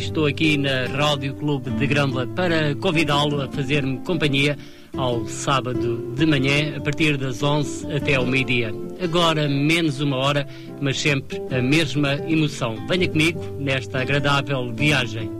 estou aqui na Rádio Clube de Grândola para convidá-lo a fazer-me companhia ao sábado de manhã, a partir das 11 até ao meio-dia. Agora menos uma hora, mas sempre a mesma emoção. Venha comigo nesta agradável viagem.